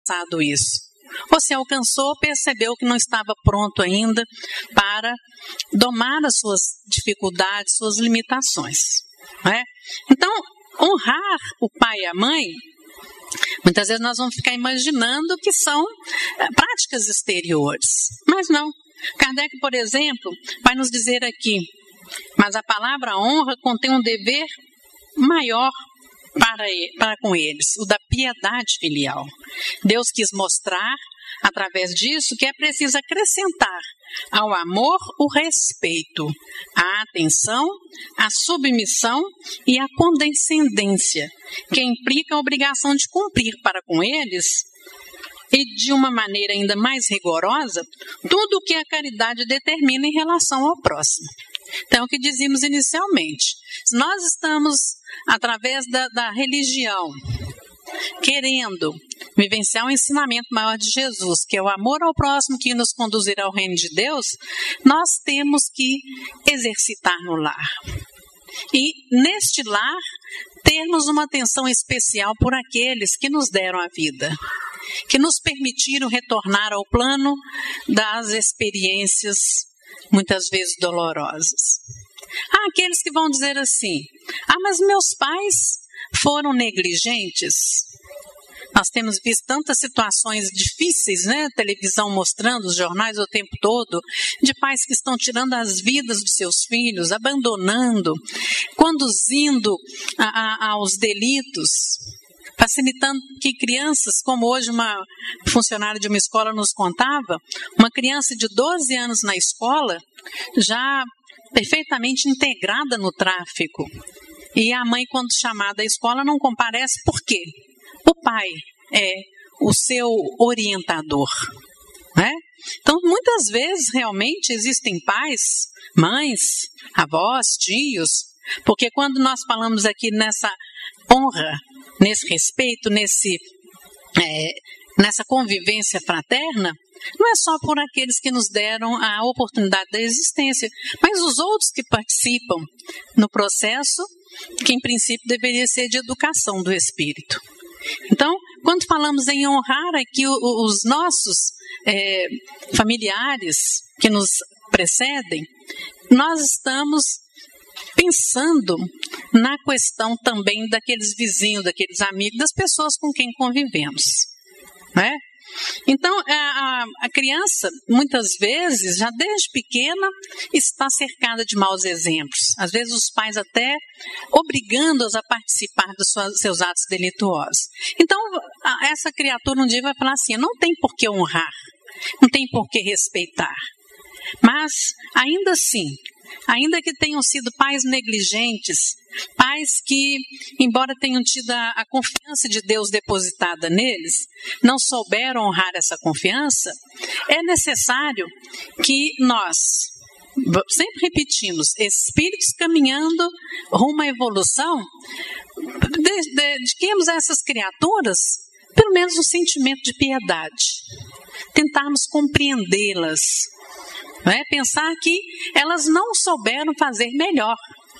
alcançado isso. Ou se alcançou, percebeu que não estava pronto ainda para domar as suas dificuldades, suas limitações. Não é? Então, honrar o pai e a mãe, muitas vezes nós vamos ficar imaginando que são práticas exteriores. Mas não. Kardec, por exemplo, vai nos dizer aqui, mas a palavra honra contém um dever maior para com eles, o da piedade filial. Deus quis mostrar, através disso, que é preciso acrescentar ao amor o respeito, a atenção, a submissão e a condescendência, que implica a obrigação de cumprir para com eles, e de uma maneira ainda mais rigorosa, tudo o que a caridade determina em relação ao próximo. Então, o que dizíamos inicialmente, se nós estamos, através da religião, querendo vivenciar um ensinamento maior de Jesus, que é o amor ao próximo que nos conduzirá ao reino de Deus, nós temos que exercitar no lar. E, neste lar, termos uma atenção especial por aqueles que nos deram a vida, que nos permitiram retornar ao plano das experiências, muitas vezes dolorosas. Há aqueles que vão dizer assim, mas meus pais foram negligentes. Nós temos visto tantas situações difíceis, né? Televisão mostrando, os jornais o tempo todo, de pais que estão tirando as vidas dos seus filhos, abandonando, conduzindo aos delitos, facilitando que crianças, como hoje uma funcionária de uma escola nos contava, uma criança de 12 anos na escola, já perfeitamente integrada no tráfico. E a mãe, quando chamada à escola, não comparece. Por quê? O pai é o seu orientador, né? Então, muitas vezes, realmente, existem pais, mães, avós, tios, porque quando nós falamos aqui nessa honra, nesse respeito, nessa convivência fraterna, não é só por aqueles que nos deram a oportunidade da existência, mas os outros que participam no processo, que em princípio deveria ser de educação do espírito. Então, quando falamos em honrar aqui os nossos familiares que nos precedem, nós estamos pensando na questão também daqueles vizinhos, daqueles amigos, das pessoas com quem convivemos, né? Então, a criança, muitas vezes, já desde pequena, está cercada de maus exemplos. Às vezes, os pais até obrigando-os a participar dos seus atos delituosos. Então, essa criatura um dia vai falar assim, não tem por que honrar, não tem por que respeitar. Mas, ainda assim, ainda que tenham sido pais negligentes, pais que, embora tenham tido a confiança de Deus depositada neles, não souberam honrar essa confiança, é necessário que nós, sempre repetimos, espíritos caminhando rumo à evolução, dediquemos a essas criaturas pelo menos um sentimento de piedade, tentarmos compreendê-las, pensar que elas não souberam fazer melhor.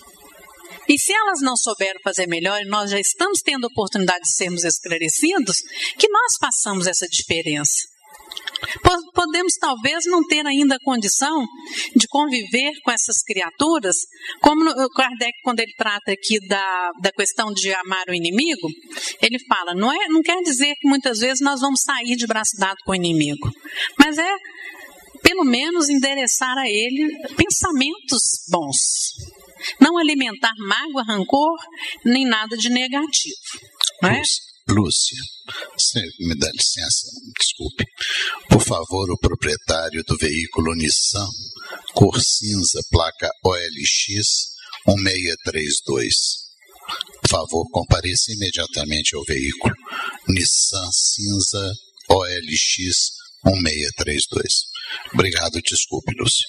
E se elas não souberam fazer melhor e nós já estamos tendo a oportunidade de sermos esclarecidos, que nós façamos essa diferença. Podemos talvez não ter ainda a condição de conviver com essas criaturas, como o Kardec, quando ele trata aqui da questão de amar o inimigo, ele fala, não quer dizer que muitas vezes nós vamos sair de braço dado com o inimigo, mas pelo menos endereçar a ele pensamentos bons. Não alimentar mágoa, rancor, nem nada de negativo. Não é? Lúcia, você me dá licença, desculpe. Por favor, o proprietário do veículo Nissan, cor cinza, placa OLX 1632. Por favor, compareça imediatamente ao veículo Nissan cinza OLX 1632. Obrigado, desculpe, Lúcia.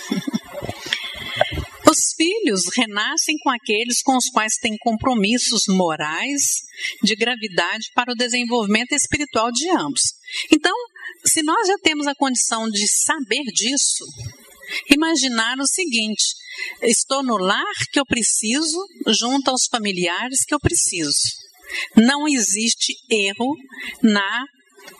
Os filhos renascem com aqueles com os quais têm compromissos morais de gravidade para o desenvolvimento espiritual de ambos. Então, se nós já temos a condição de saber disso, imaginar o seguinte, estou no lar que eu preciso, junto aos familiares que eu preciso. Não existe erro na